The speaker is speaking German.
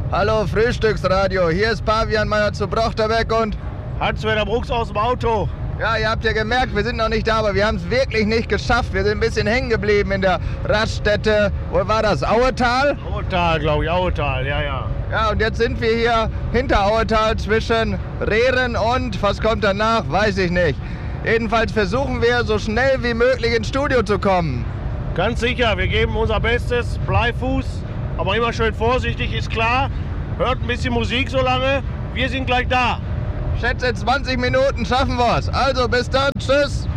Hallo Frühstücksradio, hier ist Pavian Meyer zu Brochterbeck und Hans-Werner Brooks aus dem Auto. Ja, ihr habt ja gemerkt, wir sind noch nicht da, aber wir haben es wirklich nicht geschafft. Wir sind ein bisschen hängen geblieben in der Raststätte. Wo war das? Auetal? Auetal, glaube ich, Auetal, ja. Ja, und jetzt sind wir hier hinter Auetal zwischen Rehren und, was kommt danach, weiß ich nicht. Jedenfalls versuchen wir, so schnell wie möglich ins Studio zu kommen. Ganz sicher, wir geben unser Bestes, Bleifuß, aber immer schön vorsichtig, ist klar. Hört ein bisschen Musik so lange, wir sind gleich da. Schätze 20 Minuten schaffen wir's. Also bis dann, tschüss.